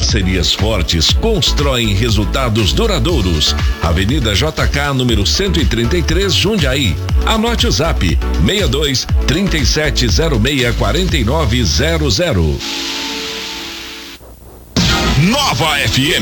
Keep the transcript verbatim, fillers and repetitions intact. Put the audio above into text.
Parcerias fortes constroem resultados duradouros. Avenida J K, número cento e trinta e três, Jundiaí. Anote o zap: seis dois, trinta e sete zero seis, quarenta e nove zero zero. Nova F M.